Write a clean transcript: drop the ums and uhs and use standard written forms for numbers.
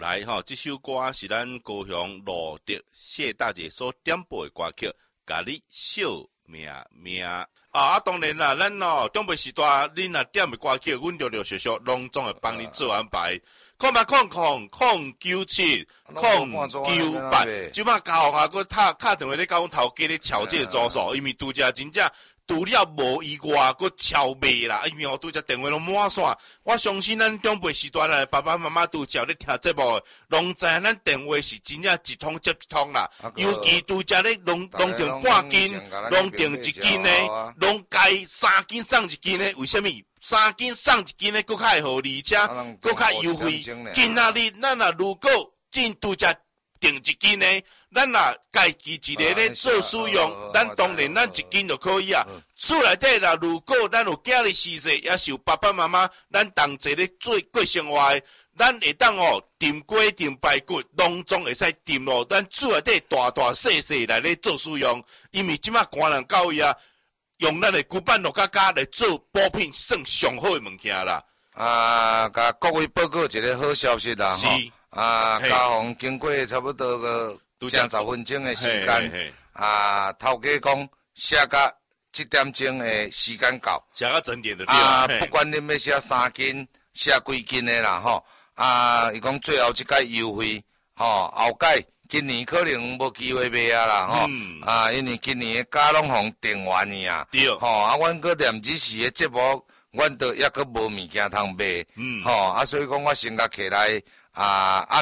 来吼，这首歌是咱高雄罗德谢大姐所点播的歌曲，甲你惜命命当然啦，咱中辈时代，恁若点的歌曲，阮陆续隆重的帮你做安排。09809970998，即摆交啊，佮打电话咧，甲阮头家咧敲这个组数，因为拄则真正。除了无意外，佮超卖啦！因为拄则电话拢满线，我相信咱长辈时代啦，爸爸妈妈拄则咧听节目，拢知影咱电话是真正一通接一通啦。尤其拄则咧弄定半斤，弄定一斤咧，拢该3斤送1斤咧。为什么？3斤送1斤咧，佮较会好，而且佮较优惠。今仔日咱如果真拄则定1斤咧。咱若家己一个咧做使用，咱当然咱1斤就可以啊。厝内底啦，如果咱有囝儿时势，也是有爸爸妈妈，咱同齐咧做过生活的，咱会当炖鸡、炖排骨，拢总会使炖咯。咱厝内底大细来咧做使用，因为即马寒人到位啊，用咱的骨板肉夹来做补品，算上好的物件啦。 甲各位报告一个好消息啦， 是嘉宏经过差不多个。正10分钟的时间，头家讲写到7点钟的时间到， 写到整点的对不管恁要写3斤，写几斤的啦吼，伊讲最后这个优惠，后届今年可能无机会买啊啦吼，因为今年的价拢互定完去啊， 对， 阮搁念日时的节目，阮都抑搁无物件通买，所以讲我先甲起来